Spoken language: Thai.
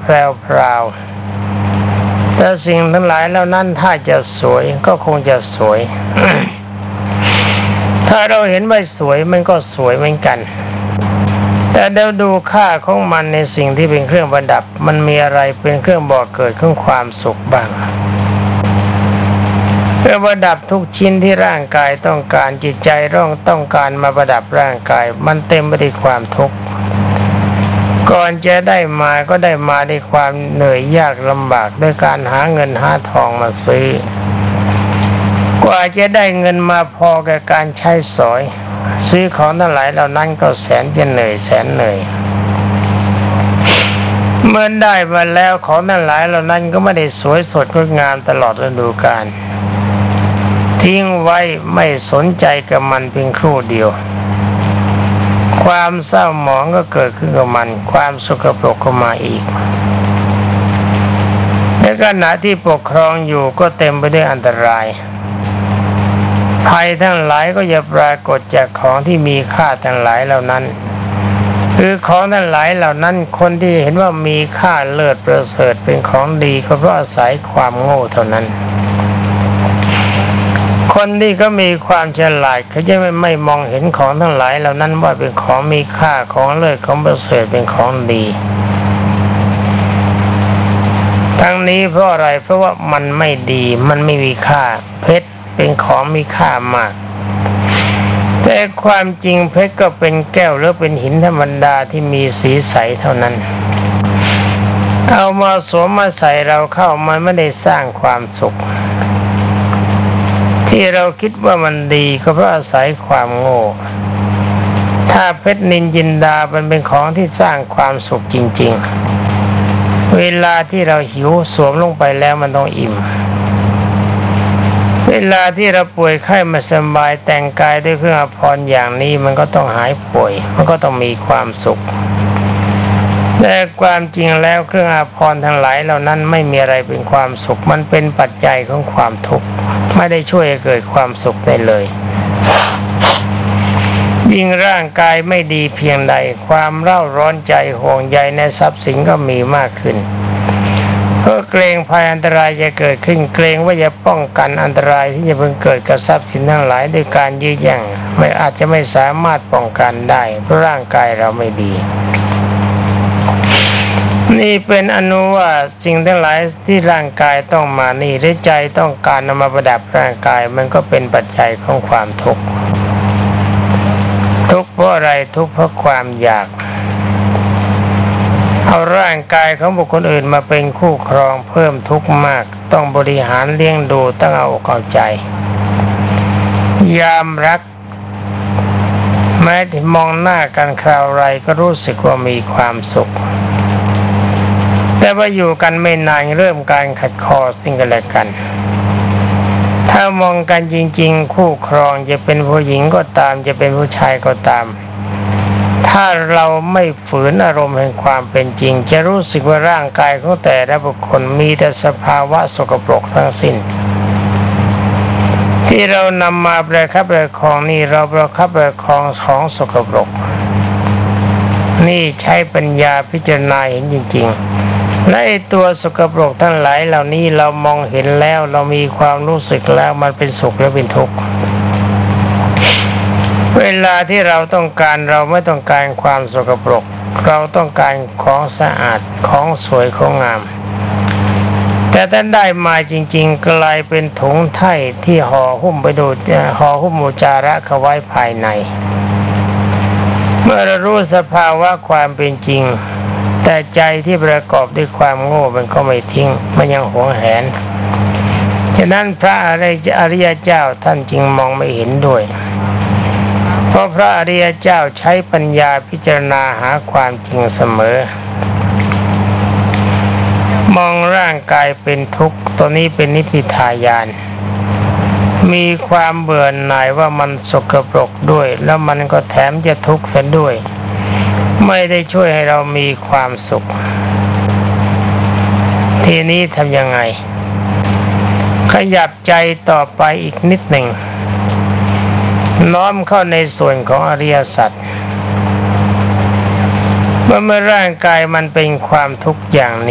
แพรวๆแต่สิ่งทั้งหลายแล้วนั้นถ้าจะสวยก็คงจะสวย ถ้าเราเห็นว่าสวยมันก็สวยเหมือนกันแต่เดี๋ยวดูค่าของมันในสิ่งที่เป็นเครื่องประดับมันมีอะไรเป็นเครื่องบอกเกิดของความสุขบ้างเครื่องประดับทุกชิ้นที่ร่างกายต้องการจิตใจต้องการมาประดับร่างกายมันเต็มไปด้วยความทุกข์ก่อนจะได้มาก็ได้มาด้วยความเหนื่อยยากลำบากด้วยการหาเงินหาทองมาซื้อกว่าจะได้เงินมาพอแก่การใช้สอยซื้อของทั้งหลายเหล่านั้นก็แสนจะเหนื่อยแสนเหนื่อยเมื่อได้มาแล้วของทั้งหลายเหล่านั้นก็ไม่ได้สวยสดงดงามตลอดฤดูกาลทิ้งไว้ไม่สนใจกับมันเพียงครู่เดียวความเศร้าหมองก็เกิดขึ้นกับมันความสกปรกก็มาอีกในขณะที่ปกครองอยู่ก็เต็มไปด้วยอันตรายภัยทั้งหลายก็จะปรากฏจากของที่มีค่าทั้งหลายเหล่านั้นคือของทั้งหลายเหล่านั้นคนที่เห็นว่ามีค่าเลิศประเสริฐเป็นของดีก็เพราะอาศัยความโง่เท่านั้นคนที่ก็มีความฉลาดเขาจะไม่มองเห็นของทั้งหลายเหล่านั้นว่าเป็นของมีค่าของเลิศของประเสริฐเป็นของดีทั้งนี้เพราะอะไรเพราะว่ามันไม่ดีมันไม่มีค่าเพชรเป็นของมีค่ามากแต่ความจริงเพชรก็เป็นแก้วหรือเป็นหินธรรมดาที่มีสีใสเท่านั้นเอามาสวมมาใส่เราเข้ามันไม่ได้สร้างความสุขที่เราคิดว่ามันดีก็เพราะอาศัยความโง่ถ้าเพชรนินจินดามันเป็นของที่สร้างความสุขจริงๆเวลาที่เราหิวสวมลงไปแล้วมันต้องอิ่มเวลาที่เราป่วยไข้ไม่สบายแต่งกายด้วยเครื่องอาภรณ์อย่างนี้มันก็ต้องหายป่วยมันก็ต้องมีความสุขแต่ความจริงแล้วเครื่องอาภรณ์ทั้งหลายเหล่านั้นไม่มีอะไรเป็นความสุขมันเป็นปัจจัยของความทุกข์ไม่ได้ช่วยให้เกิดความสุขได้เลยยิ่งร่างกายไม่ดีเพียงใดความเร่าร้อนใจห่วงใยในทรัพย์สินก็มีมากขึ้นเพราะเกรงภัยอันตรายจะเกิดขึ้นเกรงว่าจะป้องกันอันตรายที่จะเพิ่งเกิดกับทรัพย์สินทั้งหลายด้วยการยื้อแย่งไม่อาจจะไม่สามารถป้องกันได้เพราะร่างกายเราไม่ดีนี่เป็นอนุว่าสิ่งทั้งหลายที่ร่างกายต้องมานี่หรือใจต้องการนำมาประดับร่างกายมันก็เป็นปัจจัยของความทุกข์ทุกข์เพราะอะไรทุกข์เพราะความอยากเอาร่างกายของบุคคลอื่นมาเป็นคู่ครองเพิ่มทุกข์มากต้องบริหารเลี้ยงดูต้องเอาอกเอาใจยามรักแม้ที่มองหน้ากันคราวไรก็รู้สึกว่ามีความสุขแต่ว่าอยู่กันไม่นานเริ่มการขัดคอซึ่งกันและกันถ้ามองกันจริงๆคู่ครองจะเป็นผู้หญิงก็ตามจะเป็นผู้ชายก็ตามถ้าเราไม่ฝืนอารมณ์แห่งความเป็นจริงจะรู้สึกว่าร่างกายของแต่ละบุคคลมีแต่สภาวะสกปรกทั้งสิ้นที่เรานำมาประคับประคองนี่เราประคับประคองของสกปรกนี่ใช้ปัญญาพิจารณาเห็นจริงๆและไอ้ตัวสกปรกทั้งหลายเหล่านี้เรามองเห็นแล้วเรามีความรู้สึกแล้วมันเป็นสุขหรือเป็นทุกข์เวลาที่เราต้องการเราไม่ต้องการความสกปรกเราต้องการของสะอาดของสวยของงามแต่ถ้าได้มาจริงๆกลายเป็นถุงไถ่ที่ห่อหุ้มไปดูห่อหุ้มอุจจาระเข้าไว้ภายในเมื่อเรารู้สภาวะความเป็นจริงแต่ใจที่ประกอบด้วยความโง่มันก็ไม่ทิ้งมันยังหวงแหนฉะนั้นพระอริยเจ้าท่านจึงมองไม่เห็นด้วยเพราะพระอริยเจ้าใช้ปัญญาพิจารณาหาความจริงเสมอมองร่างกายเป็นทุกข์ตัวนี้เป็นนิพพิทายานมีความเบื่อหน่ายว่ามันสกปรกด้วยแล้วมันก็แถมจะทุกข์ซะด้วยไม่ได้ช่วยให้เรามีความสุขทีนี้ทำยังไงขยับใจต่อไปอีกนิดหนึ่งน้อมเข้าในส่วนของอริยสัจเมื่อร่างกายมันเป็นความทุกข์อย่างนี้